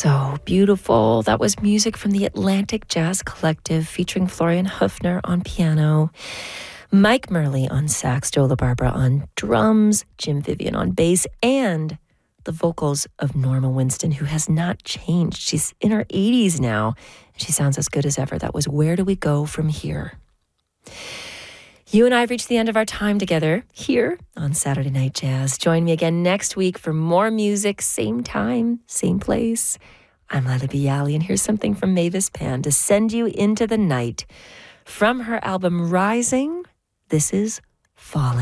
So beautiful. That was music from the Atlantic Jazz Collective featuring Florian Höfner on piano, Mike Murley on sax, Joe LaBarbera on drums, Jim Vivian on bass, and the vocals of Norma Winston, who has not changed. She's in her 80s now, and she sounds as good as ever. That was Where Do We Go From Here? You and I have reached the end of our time together here on Saturday Night Jazz. Join me again next week for more music, same time, same place. I'm Lila Bialy, and here's something from Mavis Pan to send you into the night. From her album Rising, this is Falling.